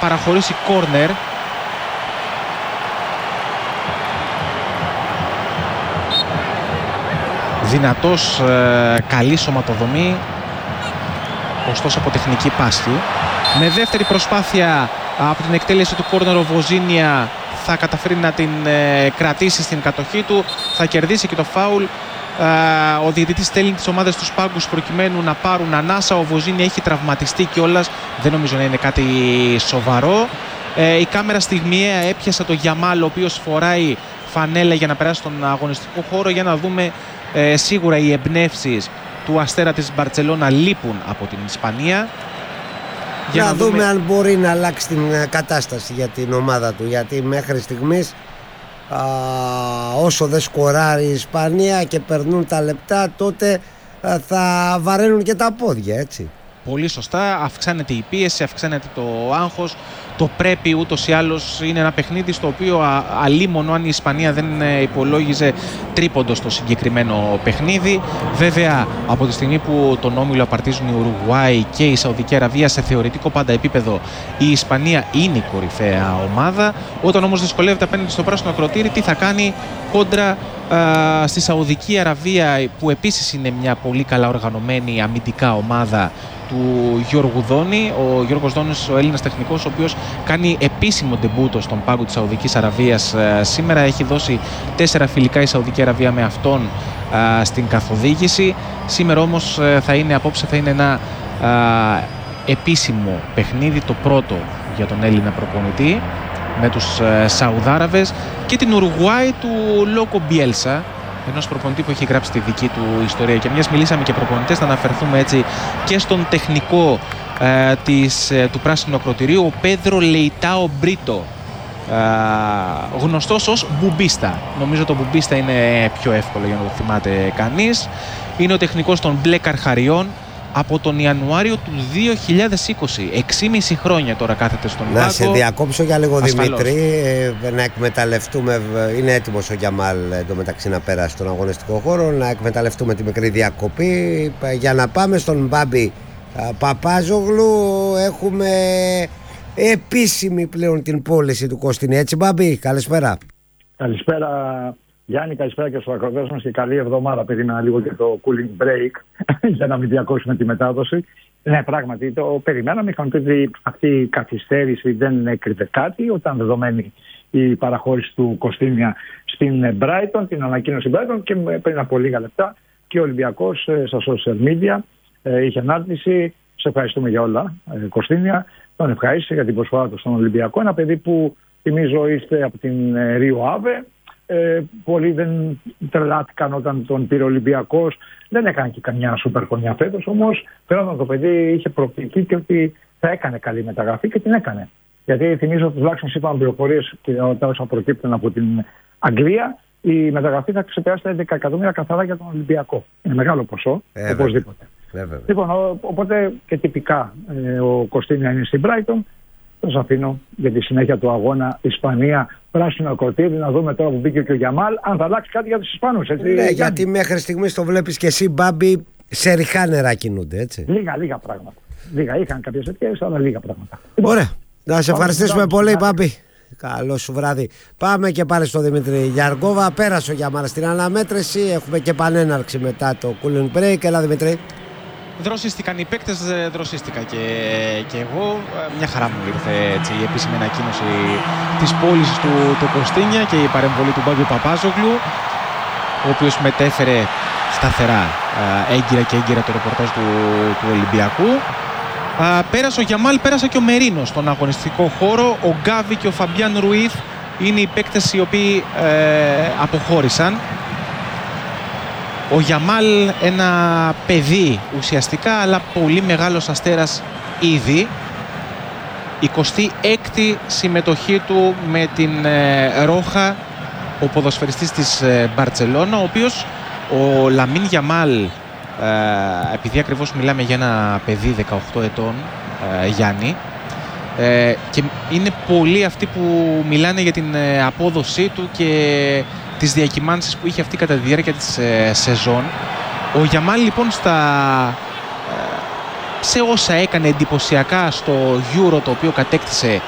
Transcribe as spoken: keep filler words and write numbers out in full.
παραχωρήσει κόρνερ. Δυνατός, ε, καλή σωματοδομή, ωστόσο από τεχνική πάσχη. Με δεύτερη προσπάθεια από την εκτέλεση του κόρνερ ο Βοζίνια θα καταφέρει να την ε, κρατήσει στην κατοχή του, θα κερδίσει και το φάουλ. Ε, ο διαιτητής στέλνει τις ομάδες στους πάγκους προκειμένου να πάρουν ανάσα. Ο Βοζίνια έχει τραυματιστεί κιόλας, δεν νομίζω να είναι κάτι σοβαρό. Ε, η κάμερα στιγμιαία έπιασε το Γιαμάλ, ο οποίος φοράει φανέλα για να περάσει στον αγωνιστικό χώρο. Για να δούμε, ε, σίγουρα οι εμπνεύσεις του Αστέρα της Μπαρτσελώνα λείπουν από την Ισπανία. Για να, να δούμε... δούμε αν μπορεί να αλλάξει την κατάσταση για την ομάδα του, γιατί μέχρι στιγμής α, όσο δεν σκοράρει η Ισπανία και περνούν τα λεπτά, τότε α, θα βαραίνουν και τα πόδια, έτσι. Πολύ σωστά, αυξάνεται η πίεση, αυξάνεται το άγχος. Το πρέπει ούτως ή άλλως, είναι ένα παιχνίδι στο οποίο αλίμονο αν η Ισπανία δεν υπολόγιζε τρίποντο στο συγκεκριμένο παιχνίδι. Βέβαια, από τη στιγμή που τον όμιλο απαρτίζουν η Ουρουγουάη και η Σαουδική Αραβία σε θεωρητικό πάντα επίπεδο, η Ισπανία είναι η κορυφαία ομάδα. Όταν όμως δυσκολεύεται απέναντι στο πράσινο ακροτήρι, τι θα κάνει κόντρα α, στη Σαουδική Αραβία, που επίσης είναι μια πολύ καλά οργανωμένη αμυντικά ομάδα του Γιώργου Δόνη. Ο Γιώργος Δόνης, ο Έλληνας τεχνικός, ο οποίος κάνει επίσημο ντεμπούτο στον πάγκο της Σαουδικής Αραβίας ε, σήμερα. Έχει δώσει τέσσερα φιλικά η Σαουδική Αραβία με αυτόν ε, στην καθοδήγηση. Σήμερα όμως ε, θα είναι, απόψε θα είναι ένα ε, επίσημο παιχνίδι, το πρώτο για τον Έλληνα προπονητή, με τους ε, Σαουδάραβες και την Ουρουγουάη του Λόκο Μπιέλσα, ενός προπονητή που έχει γράψει τη δική του ιστορία. Και μιας μιλήσαμε και προπονητές, θα αναφερθούμε έτσι και στον τεχνικό ε, της, ε, του πράσινου ακροτηρίου, ο Πέδρο Λεϊτάο Μπρίτο, ε, γνωστός ως Μπουμπίστα. Νομίζω το Μπουμπίστα είναι πιο εύκολο για να το θυμάται κανείς. Είναι ο τεχνικός των μπλε καρχαριών από τον Ιανουάριο του δύο χιλιάδες είκοσι. έξι και μισό χρόνια τώρα κάθεται στον πάγκο. Να σε διακόψω για λίγο, ασφαλώς, Δημήτρη, ε, να εκμεταλλευτούμε, είναι έτοιμος ο Γιαμάλ εντωμεταξύ να περάσει στον αγωνιστικό χώρο, να εκμεταλλευτούμε τη μικρή διακοπή για να πάμε στον Μπάμπη Παπάζογλου. Έχουμε επίσημη πλέον την πώληση του Κωστίνη, έτσι Μπάμπη? Καλησπέρα. Καλησπέρα Γιάννη, καλησπέρα και στους ακροατές μας και καλή εβδομάδα. Περίμενα λίγο και το cooling break για να μην διακόσουμε τη μετάδοση. Ναι, πράγματι το περιμέναμε. Είχαμε πει ότι αυτή η καθυστέρηση δεν έκρυβε κάτι, όταν δεδομένη η παραχώρηση του Κωστίνια στην Brighton, την ανακοίνωση Brighton, και πριν από λίγα λεπτά και ο Ολυμπιακός στα social media είχε ανάρτηση. Σε ευχαριστούμε για όλα, Κωστίνια. Τον ευχαρίστησε για την προσφορά του στον Ολυμπιακό. Ένα παιδί που, θυμίζω, είστε από την Ρίο Άβε. Ε, πολλοί δεν τρελάθηκαν όταν τον πήρε ο Ολυμπιακός. Δεν έκανε και καμιά σούπερ χρονιά φέτος, όμως φαίνονταν το παιδί είχε προοπτική και ότι θα έκανε καλή μεταγραφή, και την έκανε. Γιατί θυμίζω ότι τουλάχιστον σύμφωνα με πληροφορίες και όσα προκύπτουν από την Αγγλία, η μεταγραφή θα ξεπεράσει τα έντεκα εκατομμύρια καθαρά για τον Ολυμπιακό. Είναι μεγάλο ποσό, ε, οπωσδήποτε. Ε, λοιπόν, οπότε και τυπικά ε, ο Κωστίνια είναι στην Brighton. Σας αφήνω για τη συνέχεια του αγώνα Ισπανία πράσινο ακροτήρι, να δούμε τώρα που μπήκε και ο Γιαμάλ αν θα αλλάξει κάτι για τους Ισπανούς. Έτσι, ναι, γιατί, γιατί μέχρι στιγμής το βλέπεις και εσύ, Μπάμπη, σε ριχά νερά κινούνται, έτσι. Λίγα, λίγα πράγματα. Λίγα, είχαν κάποιες ευκαιρίες, αλλά λίγα πράγματα. Ωραία. Να σε ευχαριστήσουμε πολύ, Μπάμπη. Καλό σου βράδυ. Πάμε και πάλι στο Δημήτρη Γιαργκόβα. Πέρασε ο Γιαμάλ στην αναμέτρηση. Έχουμε και πανέναρξη μετά το cooling break. Έλα, Δημήτρη. Δροσίστηκαν οι παίκτες, δροσίστηκα και, και εγώ. Μια χαρά μου ήρθε έτσι, η επίσημη ανακοίνωση της πώλησης του, του Κωστίνια και η παρεμβολή του Μπάμπη Παπάζογλου, ο οποίος μετέφερε σταθερά έγκυρα και έγκυρα το ρεπορτάζ του, του Ολυμπιακού. Α, πέρασε ο Γιαμάλ, πέρασε και ο Μερίνο στον αγωνιστικό χώρο. Ο Γκάβι και ο Φαμπιάν Ρουίθ είναι οι παίκτες οι οποίοι ε, αποχώρησαν. Ο Γιαμάλ, ένα παιδί ουσιαστικά, αλλά πολύ μεγάλος αστέρας ήδη. εικοστή έκτη συμμετοχή του με την ε, Ρόχα, ο ποδοσφαιριστής της ε, Μπαρτσελώνα, ο οποίος ο Λαμίν Γιαμάλ, ε, επειδή ακριβώς μιλάμε για ένα παιδί δεκαοκτώ ετών, ε, Γιάννη, ε, και είναι πολλοί αυτοί που μιλάνε για την ε, απόδοσή του και τις διακυμάνσεις που είχε αυτή κατά τη διάρκεια της ε, σεζόν. Ο Γιαμάλ λοιπόν στα, ε, σε όσα έκανε εντυπωσιακά στο Euro, το οποίο κατέκτησε